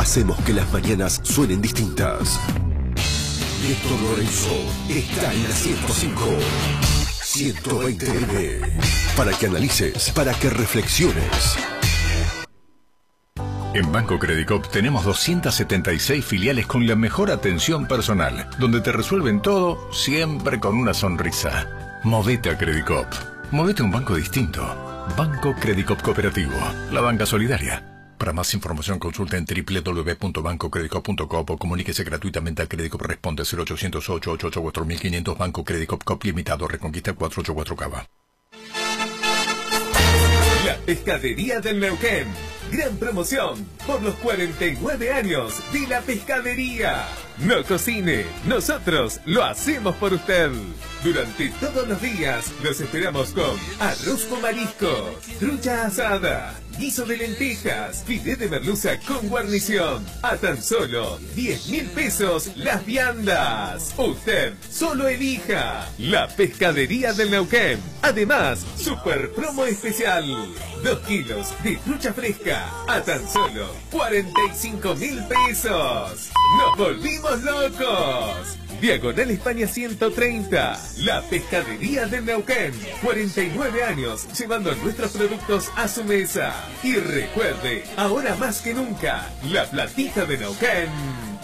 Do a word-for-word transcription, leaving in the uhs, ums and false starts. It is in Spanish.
hacemos que las mañanas suenen distintas. Néstor Lorenzo está en la ciento cinco. ciento veinte eme. Para que analices, para que reflexiones. En Banco Credicop tenemos doscientas setenta y seis filiales con la mejor atención personal, donde te resuelven todo siempre con una sonrisa. Movete a Credicop. Movete a un banco distinto. Banco Credicop Cooperativo. La banca solidaria. Para más información consulta en doble u doble u doble u punto banco credicop punto com o comuníquese gratuitamente a Credicop. Responde cero ochocientos ocho, ochenta y ocho, cuatro mil quinientos. Banco Credicop Cop Limitado. Reconquista cuatrocientos ochenta y cuatro Cava. La Pescadería del Neuquén. Gran promoción por los cuarenta y nueve años de la pescadería. No cocine, nosotros lo hacemos por usted. Durante todos los días los esperamos con arroz con mariscos, trucha asada, guiso de lentejas, filé de merluza con guarnición. A tan solo diez mil pesos las viandas. Usted solo elija la Pescadería del Neuquén. Además, super promo especial. Dos kilos de trucha fresca a tan solo cuarenta y cinco mil pesos. ¡Nos volvimos locos! Diagonal España ciento treinta. La Pescadería del Neuquén. cuarenta y nueve años llevando nuestros productos a su mesa. Y recuerde, ahora más que nunca, la platita de Neuquén